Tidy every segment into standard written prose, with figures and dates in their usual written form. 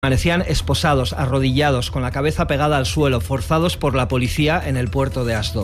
Permanecían esposados, arrodillados, con la cabeza pegada al suelo, forzados por la policía en el puerto de Asdod.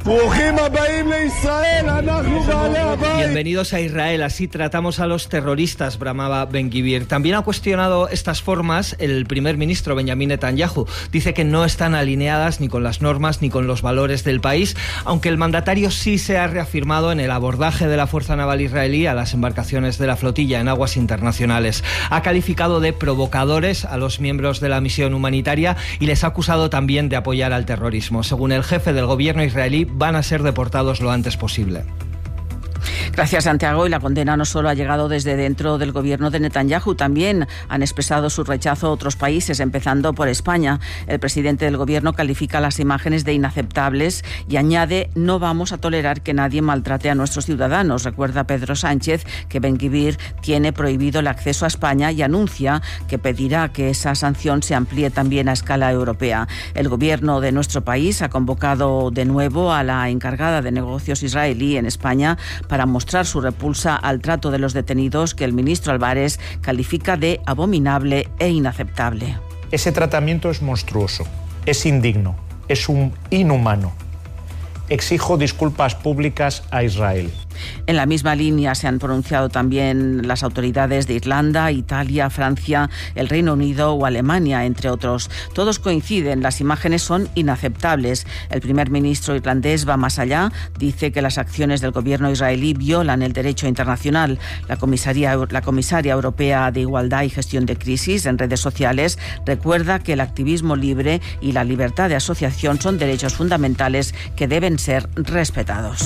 Bienvenidos a Israel, así tratamos a los terroristas, bramaba Ben-Gvir. También ha cuestionado estas formas el primer ministro Benjamin Netanyahu. Dice que no están alineadas ni con las normas ni con los valores del país, aunque el mandatario sí se ha reafirmado en el abordaje de la Fuerza Naval israelí a las embarcaciones de la flotilla en aguas internacionales. Ha calificado de provocadores a los miembros de la misión humanitaria y les ha acusado también de apoyar al terrorismo. Según el jefe del gobierno israelí, van a ser deportados lo antes posible. Gracias, Santiago. Y la condena no solo ha llegado desde dentro del gobierno de Netanyahu, también han expresado su rechazo otros países, empezando por España. El presidente del gobierno califica las imágenes de inaceptables y añade: no vamos a tolerar que nadie maltrate a nuestros ciudadanos. Recuerda Pedro Sánchez que Ben-Gvir tiene prohibido el acceso a España y anuncia que pedirá que esa sanción se amplíe también a escala europea. El gobierno de nuestro país ha convocado de nuevo a la encargada de negocios israelí en España para mostrar su repulsa al trato de los detenidos, que el ministro Álvarez califica de abominable e inaceptable. Ese tratamiento es monstruoso, es indigno, es inhumano. Exijo disculpas públicas a Israel. En la misma línea se han pronunciado también las autoridades de Irlanda, Italia, Francia, el Reino Unido o Alemania, entre otros. Todos coinciden, las imágenes son inaceptables. El primer ministro irlandés va más allá, dice que las acciones del gobierno israelí violan el derecho internacional. La comisaria europea de Igualdad y Gestión de Crisis en redes sociales recuerda que el activismo libre y la libertad de asociación son derechos fundamentales que deben ser respetados.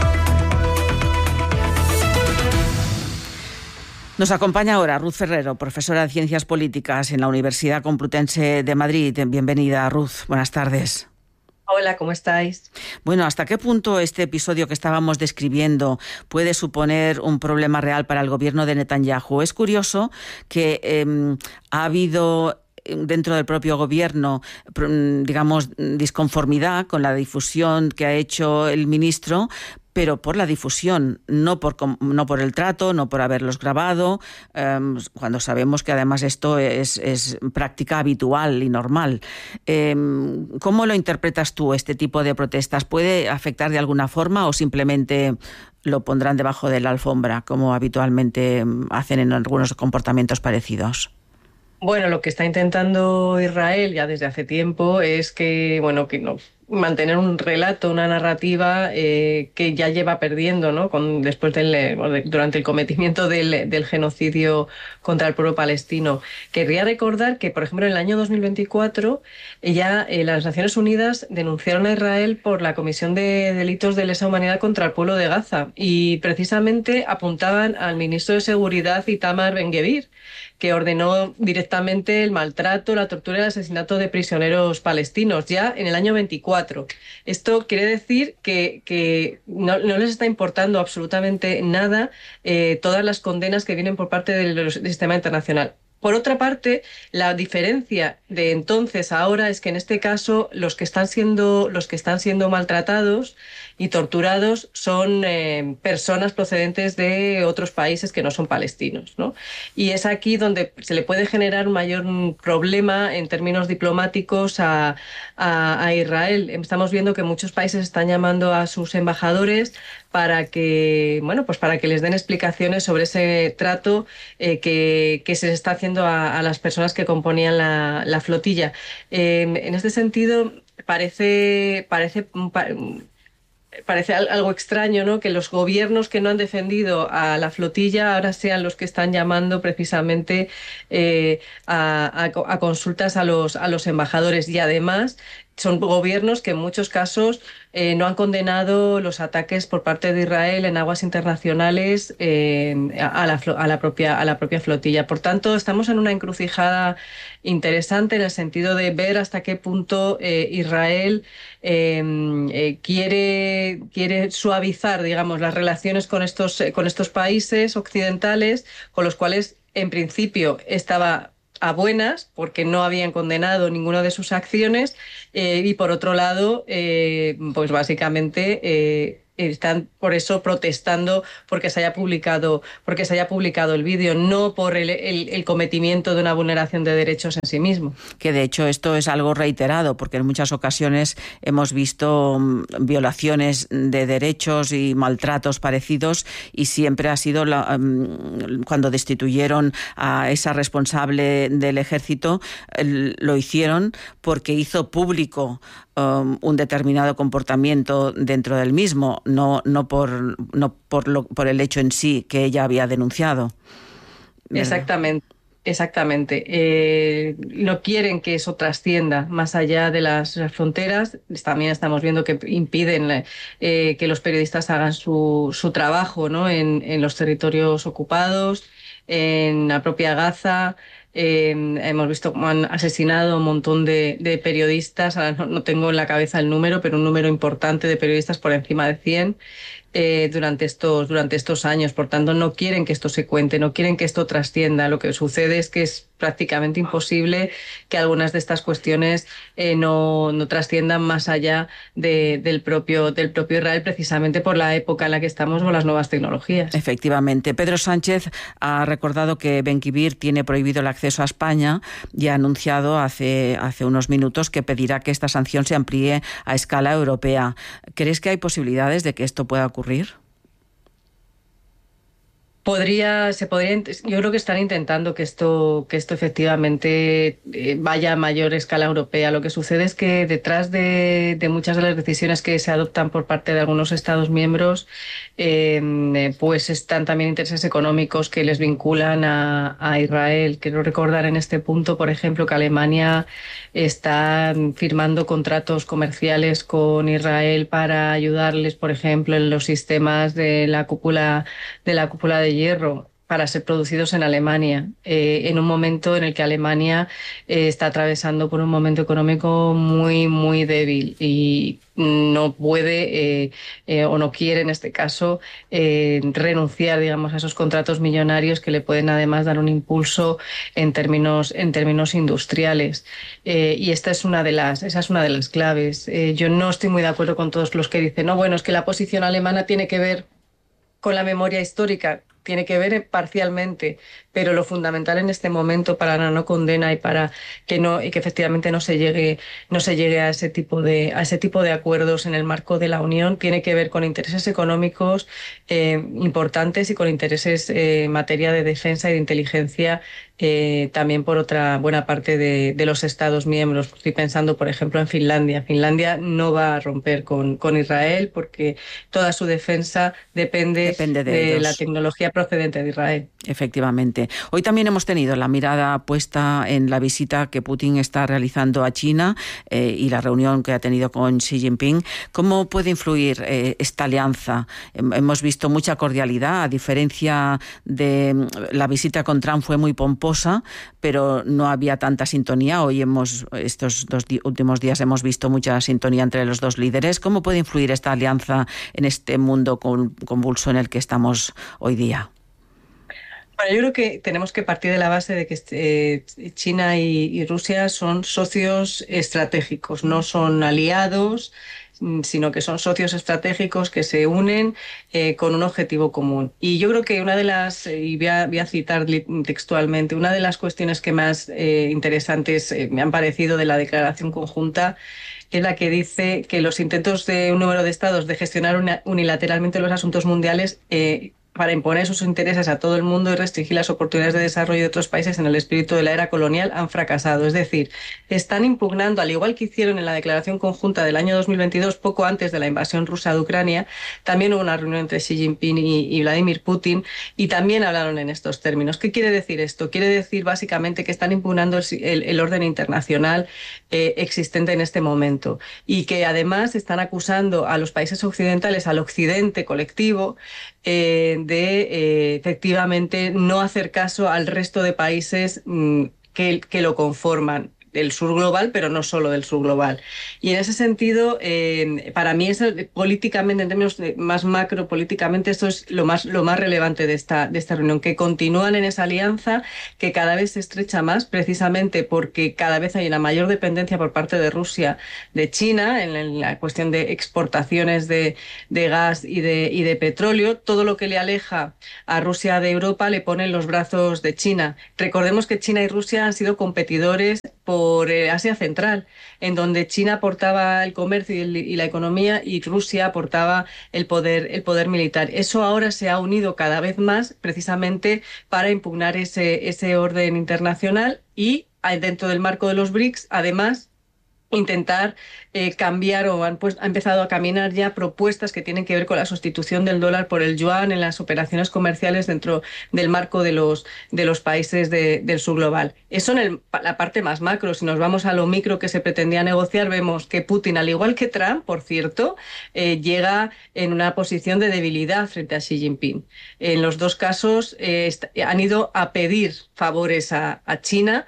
Nos acompaña ahora Ruth Ferrero, profesora de Ciencias Políticas en la Universidad Complutense de Madrid. Bienvenida, Ruth. Buenas tardes. Hola, ¿cómo estáis? Bueno, ¿hasta qué punto este episodio que estábamos describiendo puede suponer un problema real para el gobierno de Netanyahu? Es curioso que ha habido dentro del propio gobierno, digamos, disconformidad con la difusión que ha hecho el ministro, pero por la difusión, no por el trato, no por haberlos grabado, cuando sabemos que además esto es práctica habitual y normal. ¿Cómo lo interpretas tú, este tipo de protestas? ¿Puede afectar de alguna forma o simplemente lo pondrán debajo de la alfombra, como habitualmente hacen en algunos comportamientos parecidos? Bueno, lo que está intentando Israel ya desde hace tiempo es que no mantener un relato, una narrativa que ya lleva perdiendo, ¿no? Durante el cometimiento del genocidio contra el pueblo palestino. Querría recordar que, por ejemplo, en el año 2024 ya las Naciones Unidas denunciaron a Israel por la comisión de delitos de lesa humanidad contra el pueblo de Gaza y precisamente apuntaban al ministro de Seguridad, Itamar Ben-Gvir, que ordenó directamente el maltrato, la tortura y el asesinato de prisioneros palestinos ya en el año 24. Esto quiere decir que no les está importando absolutamente nada todas las condenas que vienen por parte del sistema internacional. Por otra parte, la diferencia de entonces a ahora es que en este caso los que están siendo maltratados y torturados son personas procedentes de otros países que no son palestinos, ¿no? Y es aquí donde se le puede generar un mayor problema en términos diplomáticos a Israel. Estamos viendo que muchos países están llamando a sus embajadores para que les den explicaciones sobre ese trato que se les está haciendo a las personas que componían la flotilla. En este sentido, parece algo extraño, ¿no?, que los gobiernos que no han defendido a la flotilla ahora sean los que están llamando precisamente a consultas a los embajadores, y además son gobiernos que en muchos casos no han condenado los ataques por parte de Israel en aguas internacionales a la propia flotilla. Por tanto, estamos en una encrucijada interesante en el sentido de ver hasta qué punto Israel quiere suavizar, digamos, las relaciones con estos países occidentales, con los cuales en principio estaba a buenas porque no habían condenado ninguna de sus acciones, y por otro lado, pues básicamente están por eso protestando porque se haya publicado el vídeo, no por el cometimiento de una vulneración de derechos en sí mismo. Que de hecho esto es algo reiterado, porque en muchas ocasiones hemos visto violaciones de derechos y maltratos parecidos, y siempre ha sido cuando destituyeron a esa responsable del ejército, lo hicieron porque hizo público un determinado comportamiento dentro del mismo, no por el hecho en sí que ella había denunciado. Exactamente. No quieren que eso trascienda más allá de las fronteras. También estamos viendo que impiden que los periodistas hagan su trabajo, ¿no? En los territorios ocupados, en la propia Gaza. Hemos visto cómo han asesinado a un montón de periodistas. Ahora no tengo en la cabeza el número, pero un número importante de periodistas, por encima de 100. Durante estos años. Por tanto, no quieren que esto se cuente, no quieren que esto trascienda. Lo que sucede es que es prácticamente imposible que algunas de estas cuestiones no trasciendan más allá del propio Israel, precisamente por la época en la que estamos con las nuevas tecnologías. Efectivamente. Pedro Sánchez ha recordado que Ben-Gvir tiene prohibido el acceso a España y ha anunciado hace unos minutos que pedirá que esta sanción se amplíe a escala europea. ¿Crees que hay posibilidades de que esto pueda ocurrir? Yo creo que están intentando que esto efectivamente vaya a mayor escala europea. Lo que sucede es que detrás de muchas de las decisiones que se adoptan por parte de algunos Estados miembros, pues están también intereses económicos que les vinculan a Israel. Quiero recordar en este punto, por ejemplo, que Alemania está firmando contratos comerciales con Israel para ayudarles, por ejemplo, en los sistemas de la cúpula de hierro para ser producidos en Alemania, en un momento en el que Alemania está atravesando por un momento económico muy, muy débil y no puede o no quiere, en este caso, renunciar, digamos, a esos contratos millonarios que le pueden además dar un impulso en términos industriales. Y esa es una de las claves. Yo no estoy muy de acuerdo con todos los que dicen, no, bueno, es que la posición alemana tiene que ver con la memoria histórica. Tiene que ver parcialmente, pero lo fundamental en este momento para la no condena y para que efectivamente no se llegue a ese tipo de acuerdos en el marco de la Unión, tiene que ver con intereses económicos importantes y con intereses en materia de defensa y de inteligencia, también por otra buena parte de los Estados miembros. Estoy pensando, por ejemplo, en Finlandia. Finlandia no va a romper con Israel porque toda su defensa depende de la tecnología procedente de Israel. Efectivamente. Hoy también hemos tenido la mirada puesta en la visita que Putin está realizando a China y la reunión que ha tenido con Xi Jinping. ¿Cómo puede influir esta alianza? Hemos visto mucha cordialidad, a diferencia de la visita con Trump fue muy pomposa, pero no había tanta sintonía. Hoy estos últimos días hemos visto mucha sintonía entre los dos líderes. ¿Cómo puede influir esta alianza en este mundo convulso en el que estamos hoy día? Bueno, yo creo que tenemos que partir de la base de que China y Rusia son socios estratégicos, no son aliados, sino que son socios estratégicos que se unen con un objetivo común. Y yo creo que y voy a citar textualmente, una de las cuestiones que más interesantes me han parecido de la declaración conjunta es la que dice que los intentos de un número de estados de gestionar unilateralmente los asuntos mundiales para imponer sus intereses a todo el mundo y restringir las oportunidades de desarrollo de otros países en el espíritu de la era colonial han fracasado. Es decir, están impugnando, al igual que hicieron en la declaración conjunta del año 2022, poco antes de la invasión rusa de Ucrania, también hubo una reunión entre Xi Jinping y Vladimir Putin y también hablaron en estos términos. ¿Qué quiere decir esto? Quiere decir básicamente que están impugnando el orden internacional existente en este momento y que además están acusando a los países occidentales, al occidente colectivo, de efectivamente no hacer caso al resto de países que lo conforman. del sur global, pero no solo del sur global. Y en ese sentido, para mí, políticamente, en términos más macro, políticamente, esto es lo más relevante de esta reunión, que continúan en esa alianza que cada vez se estrecha más, precisamente porque cada vez hay una mayor dependencia por parte de Rusia de China en la cuestión de exportaciones de gas y de petróleo. Todo lo que le aleja a Rusia de Europa le pone en los brazos de China. Recordemos que China y Rusia han sido competidores por Asia Central, en donde China aportaba el comercio y la economía y Rusia aportaba el poder militar. Eso ahora se ha unido cada vez más precisamente para impugnar ese orden internacional y dentro del marco de los BRICS, además, intentar cambiar o ha empezado a caminar ya propuestas que tienen que ver con la sustitución del dólar por el yuan en las operaciones comerciales dentro del marco de los países del sur global. Eso en la parte más macro. Si nos vamos a lo micro que se pretendía negociar, vemos que Putin, al igual que Trump, por cierto, llega en una posición de debilidad frente a Xi Jinping. En los dos casos han ido a pedir favores a China,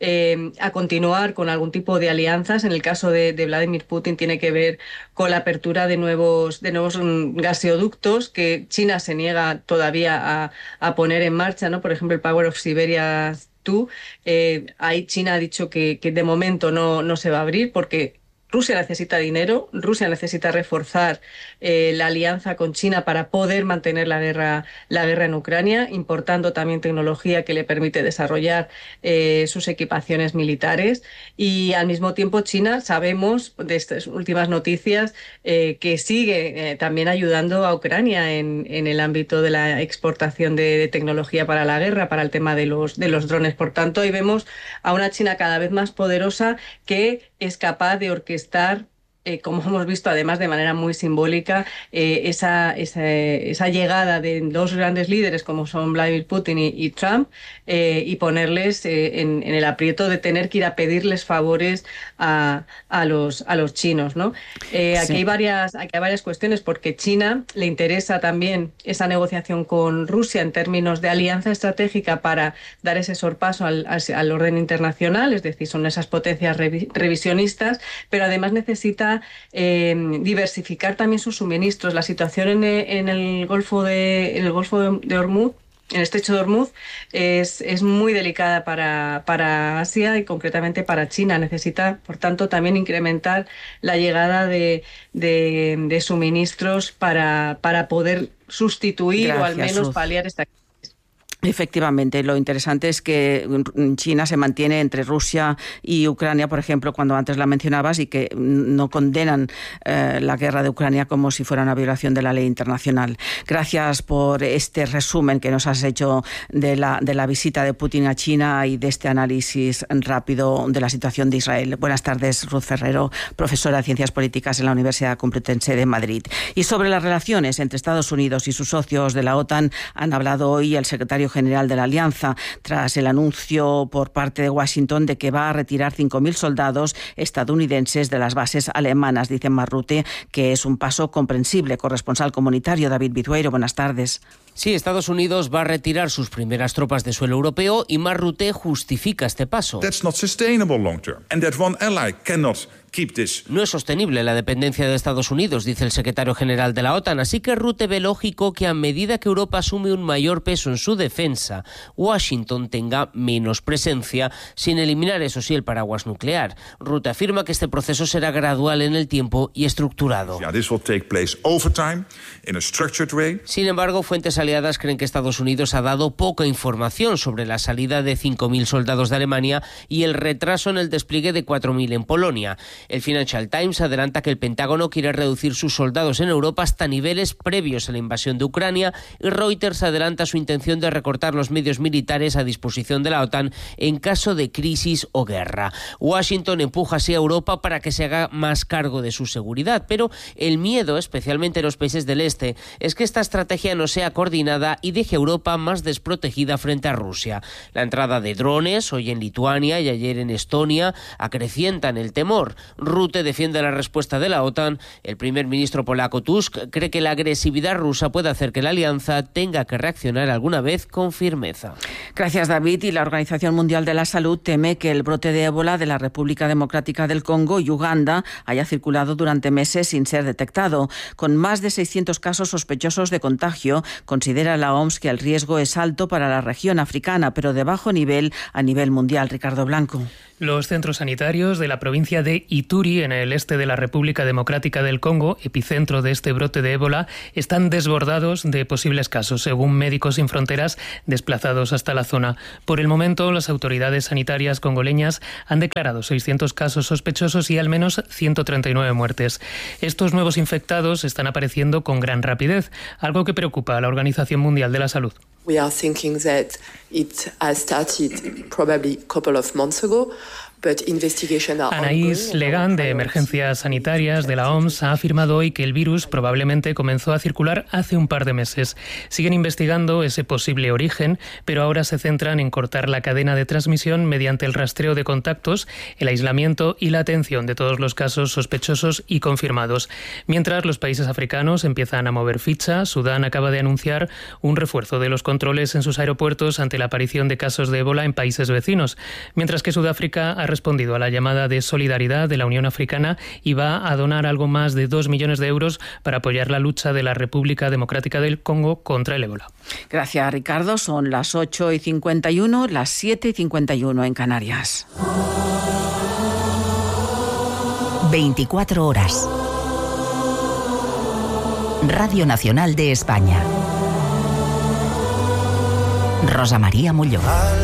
a continuar con algún tipo de alianzas. En el caso de Vladimir Putin tiene que ver con la apertura de nuevos gaseoductos que China se niega todavía a poner en marcha, ¿no? Por ejemplo, el Power of Siberia 2. Ahí China ha dicho que de momento no se va a abrir porque Rusia necesita dinero, Rusia necesita reforzar la alianza con China para poder mantener la guerra en Ucrania, importando también tecnología que le permite desarrollar sus equipaciones militares. Y al mismo tiempo China, sabemos de estas últimas noticias, que sigue también ayudando a Ucrania en el ámbito de la exportación de tecnología para la guerra, para el tema de los drones. Por tanto, ahí vemos a una China cada vez más poderosa que es capaz de orquestar, como hemos visto además de manera muy simbólica, esa llegada de dos grandes líderes como son Vladimir Putin y Trump, y ponerles en el aprieto de tener que ir a pedirles favores a los chinos, ¿no? Sí. Aquí hay varias cuestiones, porque China le interesa también esa negociación con Rusia en términos de alianza estratégica para dar ese sorpaso al orden internacional, es decir, son esas potencias revisionistas, pero además necesita diversificar también sus suministros. La situación en el Golfo de Hormuz, en el estrecho de Hormuz, es muy delicada para Asia y concretamente para China. Necesita, por tanto, también incrementar la llegada de suministros para poder sustituir o al menos paliar esta crisis. Efectivamente, lo interesante es que China se mantiene entre Rusia y Ucrania, por ejemplo, cuando antes la mencionabas, y que no condenan la guerra de Ucrania como si fuera una violación de la ley internacional. Gracias por este resumen que nos has hecho de la visita de Putin a China y de este análisis rápido de la situación de Israel. Buenas tardes, Ruth Ferrero, profesora de Ciencias Políticas en la Universidad Complutense de Madrid. Y sobre las relaciones entre Estados Unidos y sus socios de la OTAN han hablado hoy el secretario general de la Alianza, tras el anuncio por parte de Washington de que va a retirar 5.000 soldados estadounidenses de las bases alemanas. Dice Marrute que es un paso comprensible. Corresponsal comunitario David Bizueiro, buenas tardes. Sí, Estados Unidos va a retirar sus primeras tropas de suelo europeo y Marrute justifica este paso. That's not sustainable long term. And that one ally cannot keep this. No es sostenible la dependencia de Estados Unidos, dice el secretario general de la OTAN, así que Rutte ve lógico que a medida que Europa asume un mayor peso en su defensa, Washington tenga menos presencia, sin eliminar, eso sí, el paraguas nuclear. Rutte afirma que este proceso será gradual en el tiempo y estructurado. This will take place over time, in a structured way. Sin embargo, fuentes aliadas creen que Estados Unidos ha dado poca información sobre la salida de 5.000 soldados de Alemania y el retraso en el despliegue de 4.000 en Polonia. El Financial Times adelanta que el Pentágono quiere reducir sus soldados en Europa hasta niveles previos a la invasión de Ucrania, y Reuters adelanta su intención de recortar los medios militares a disposición de la OTAN en caso de crisis o guerra. Washington empuja así a Europa para que se haga más cargo de su seguridad, pero el miedo, especialmente en los países del este, es que esta estrategia no sea coordinada y deje a Europa más desprotegida frente a Rusia. La entrada de drones, hoy en Lituania y ayer en Estonia, acrecientan el temor. Rutte defiende la respuesta de la OTAN. El primer ministro polaco Tusk cree que la agresividad rusa puede hacer que la alianza tenga que reaccionar alguna vez con firmeza. Gracias, David. Y la Organización Mundial de la Salud teme que el brote de ébola de la República Democrática del Congo y Uganda haya circulado durante meses sin ser detectado. Con más de 600 casos sospechosos de contagio, considera la OMS que el riesgo es alto para la región africana, pero de bajo nivel a nivel mundial. Ricardo Blanco. Los centros sanitarios de la provincia de Ituri, en el este de la República Democrática del Congo, epicentro de este brote de ébola, están desbordados de posibles casos, según Médicos Sin Fronteras desplazados hasta la zona. Por el momento, las autoridades sanitarias congoleñas han declarado 600 casos sospechosos y al menos 139 muertes. Estos nuevos infectados están apareciendo con gran rapidez, algo que preocupa a la Organización Mundial de la Salud. We are thinking that it has started probably a couple of months ago. Anaïs Legan, de Emergencias Sanitarias de la OMS, ha afirmado hoy que el virus probablemente comenzó a circular hace un par de meses. Siguen investigando ese posible origen, pero ahora se centran en cortar la cadena de transmisión mediante el rastreo de contactos, el aislamiento y la atención de todos los casos sospechosos y confirmados. Mientras los países africanos empiezan a mover ficha, Sudán acaba de anunciar un refuerzo de los controles en sus aeropuertos ante la aparición de casos de ébola en países vecinos, mientras que Sudáfrica ha respondido a la llamada de solidaridad de la Unión Africana y va a donar algo más de 2 millones de euros para apoyar la lucha de la República Democrática del Congo contra el ébola. Gracias, Ricardo. Son las 8:51, las 7:51 en Canarias. 24 horas. Radio Nacional de España. Rosa María Molló.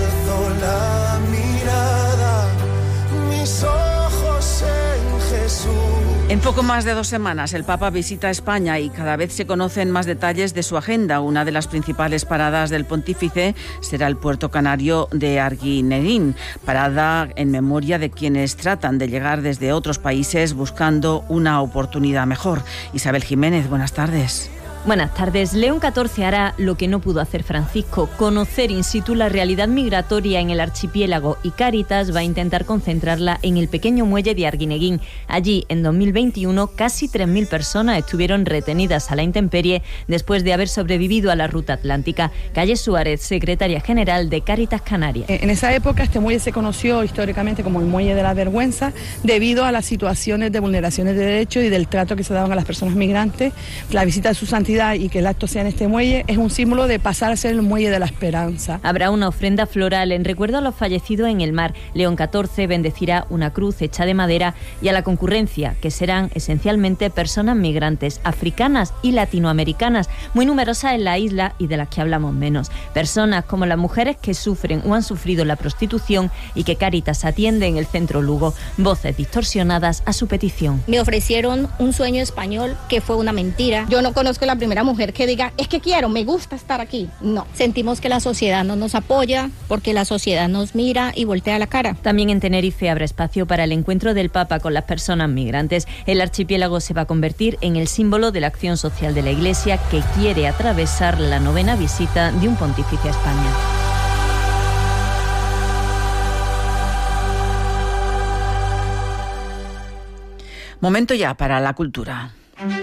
En poco más de 2 semanas, el Papa visita España y cada vez se conocen más detalles de su agenda. Una de las principales paradas del pontífice será el puerto canario de Arguineguín, parada en memoria de quienes tratan de llegar desde otros países buscando una oportunidad mejor. Isabel Jiménez, buenas tardes. Buenas tardes. León XIV hará lo que no pudo hacer Francisco, conocer in situ la realidad migratoria en el archipiélago, y Cáritas va a intentar concentrarla en el pequeño muelle de Arguineguín. Allí, en 2021, casi 3.000 personas estuvieron retenidas a la intemperie después de haber sobrevivido a la ruta atlántica. Calle Suárez, secretaria general de Cáritas Canarias. En esa época este muelle se conoció históricamente como el muelle de la vergüenza debido a las situaciones de vulneraciones de derechos y del trato que se daban a las personas migrantes. La visita de su santidad y que el acto sea en este muelle es un símbolo de pasar a ser el muelle de la esperanza. Habrá una ofrenda floral en recuerdo a los fallecidos en el mar. León XIV bendecirá una cruz hecha de madera y a la concurrencia, que serán esencialmente personas migrantes, africanas y latinoamericanas, muy numerosas en la isla y de las que hablamos menos. Personas como las mujeres que sufren o han sufrido la prostitución y que Cáritas atiende en el Centro Lugo. Voces distorsionadas a su petición. Me ofrecieron un sueño español que fue una mentira. Yo no conozco la primera mujer que diga, es que quiero, me gusta estar aquí. No, sentimos que la sociedad no nos apoya porque la sociedad nos mira y voltea la cara. También en Tenerife habrá espacio para el encuentro del Papa con las personas migrantes. El archipiélago se va a convertir en el símbolo de la acción social de la Iglesia, que quiere atravesar la 9ª visita de un pontífice a España. Momento ya para la cultura.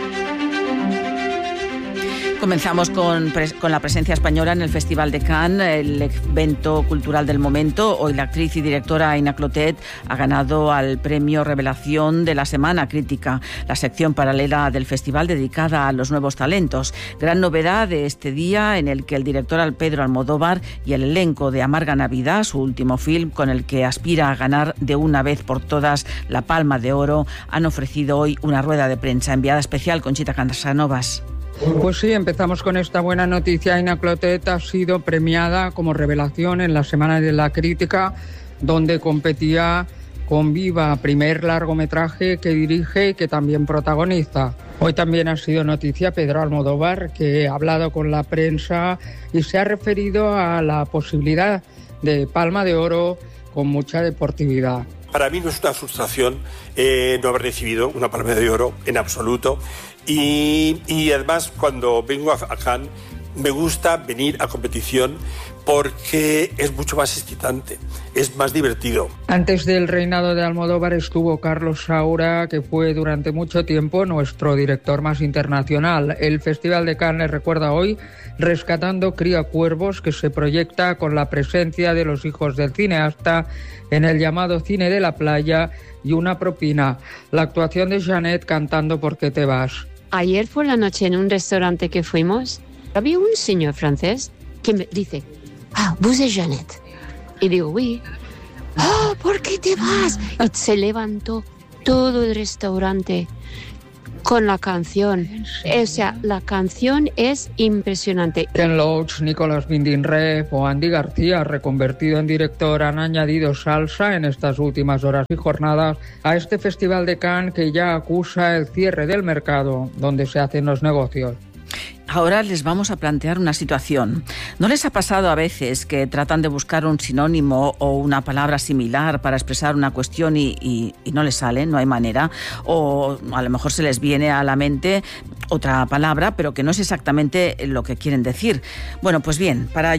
Comenzamos con la presencia española en el Festival de Cannes, el evento cultural del momento. Hoy la actriz y directora Aina Clotet ha ganado al premio Revelación de la Semana Crítica, la sección paralela del festival dedicada a los nuevos talentos. Gran novedad de este día, en el que el director Pedro Almodóvar y el elenco de Amarga Navidad, su último film con el que aspira a ganar de una vez por todas la Palma de Oro, han ofrecido hoy una rueda de prensa. Enviada especial Conchita Casanovas. Pues sí, empezamos con esta buena noticia. Aina Clotet ha sido premiada como revelación en la Semana de la Crítica, donde competía con Viva, primer largometraje que dirige y que también protagoniza. Hoy también ha sido noticia Pedro Almodóvar, que ha hablado con la prensa y se ha referido a la posibilidad de Palma de Oro con mucha deportividad. Para mí no es una frustración no haber recibido una Palma de Oro en absoluto. Y además, cuando vengo a Cannes, me gusta venir a competición porque es mucho más excitante, es más divertido. Antes del reinado de Almodóvar estuvo Carlos Saura, que fue durante mucho tiempo nuestro director más internacional. El Festival de Cannes recuerda hoy Rescatando Criacuervos, que se proyecta con la presencia de los hijos del cineasta en el llamado Cine de la Playa y una propina. La actuación de Jeanette cantando ¿Por qué te vas? Ayer por la noche en un restaurante que fuimos, había un señor francés que me dice: ¿vous êtes Jeanette? Y digo, oui. ¿Por qué te vas? Y se levantó todo el restaurante con la canción. O sea, la canción es impresionante. Ken Loach, Nicolás Winding Refn o Andy García, reconvertido en director, han añadido salsa en estas últimas horas y jornadas a este Festival de Cannes que ya acusa el cierre del mercado donde se hacen los negocios. Ahora les vamos a plantear una situación. ¿No les ha pasado a veces que tratan de buscar un sinónimo o una palabra similar para expresar una cuestión y no les sale, no hay manera? O a lo mejor se les viene a la mente otra palabra, pero que no es exactamente lo que quieren decir. Bueno, pues bien, para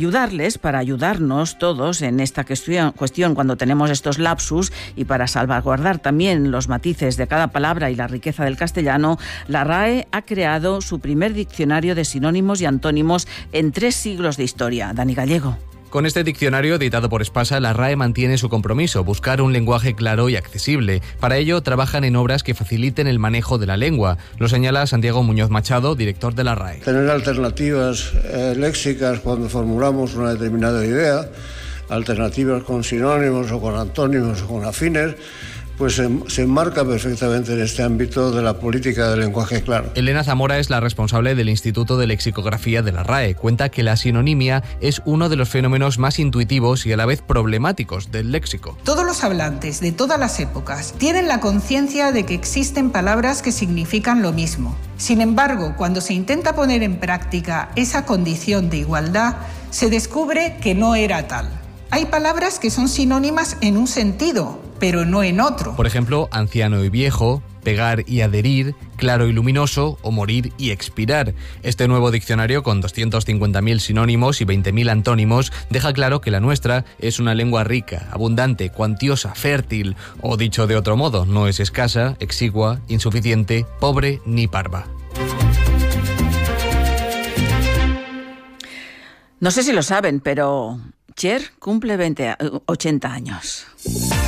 ayudarnos todos en esta cuestión cuando tenemos estos lapsus y para salvaguardar también los matices de cada palabra y la riqueza del castellano, la RAE ha creado su primer diccionario de sinónimos y antónimos en 3 siglos de historia. Dani Gallego. Con este diccionario editado por Espasa, la RAE mantiene su compromiso, buscar un lenguaje claro y accesible. Para ello, trabajan en obras que faciliten el manejo de la lengua. Lo señala Santiago Muñoz Machado, director de la RAE. Tener alternativas léxicas cuando formulamos una determinada idea, alternativas con sinónimos o con antónimos o con afines, pues se enmarca perfectamente en este ámbito de la política del lenguaje claro. Elena Zamora es la responsable del Instituto de Lexicografía de la RAE. Cuenta que la sinonimia es uno de los fenómenos más intuitivos y a la vez problemáticos del léxico. Todos los hablantes de todas las épocas tienen la conciencia de que existen palabras que significan lo mismo. Sin embargo, cuando se intenta poner en práctica esa condición de igualdad, se descubre que no era tal. Hay palabras que son sinónimas en un sentido, pero no en otro. Por ejemplo, anciano y viejo, pegar y adherir, claro y luminoso o morir y expirar. Este nuevo diccionario, con 250.000 sinónimos y 20.000 antónimos, deja claro que la nuestra es una lengua rica, abundante, cuantiosa, fértil, o dicho de otro modo, no es escasa, exigua, insuficiente, pobre ni parva. No sé si lo saben, pero Cher cumple 80 años.